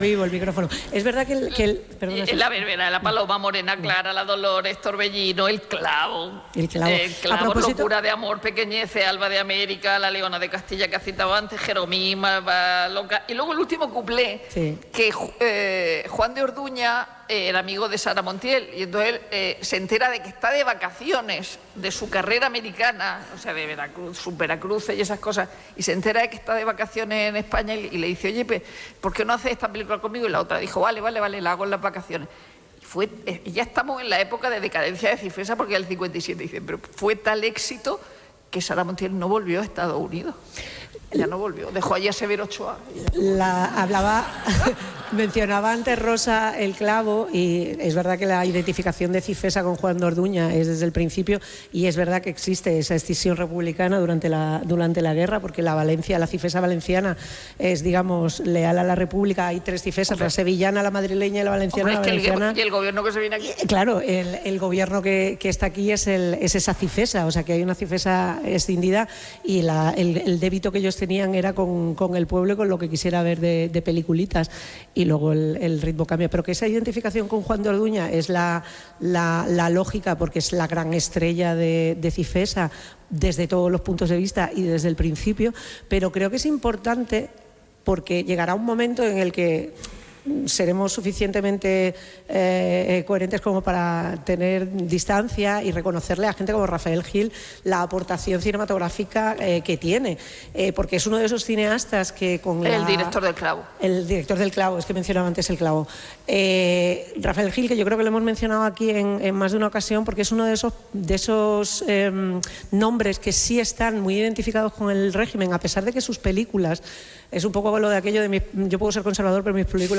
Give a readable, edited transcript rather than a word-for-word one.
Vivo el micrófono. Es verdad perdona, la verbena, la paloma, Morena Clara, la Dolores, Torbellino, el clavo. El clavo, Locura de amor, Pequeñece, Alba de América, la Leona de Castilla que has citado antes, Jeromima, Loca. Y luego el último cuplé, sí, que Juan de Orduña era amigo de Sara Montiel, y entonces él se entera de que está de vacaciones de su carrera americana, o sea, de Veracruz, sus Veracruces y esas cosas, y se entera de que está de vacaciones en España y le dice, oye, ¿por qué no haces esta película conmigo? Y la otra dijo, vale, la hago en las vacaciones. Y ya estamos en la época de decadencia de Cifesa, porque era el 57, dice, pero fue tal éxito que Sara Montiel no volvió a Estados Unidos. Ya no volvió, dejó allí a Severo Ochoa. Mencionaba antes Rosa el clavo, y es verdad que la identificación de Cifesa con Juan de Orduña es desde el principio, y es verdad que existe esa escisión republicana durante la guerra, porque la Cifesa valenciana es, digamos, leal a la República. Hay tres Cifesas, la sevillana, la madrileña y la valenciana. Y el gobierno que se viene aquí. Claro, el gobierno que está aquí es esa Cifesa, o sea que hay una Cifesa escindida, y el débito que ellos tenían era con el pueblo y con lo que quisiera ver de peliculitas, y luego el ritmo cambia. Pero que esa identificación con Juan de Orduña es la lógica, porque es la gran estrella de Cifesa desde todos los puntos de vista y desde el principio, pero creo que es importante porque llegará un momento en el que seremos suficientemente coherentes como para tener distancia y reconocerle a gente como Rafael Gil la aportación cinematográfica que tiene, porque es uno de esos cineastas que con el director del clavo. El director del clavo, es que mencionaba antes el clavo. Rafael Gil, que yo creo que lo hemos mencionado aquí en más de una ocasión, porque es uno de esos nombres que sí están muy identificados con el régimen, a pesar de que sus películas, es un poco lo de aquello de yo puedo ser conservador, pero mis películas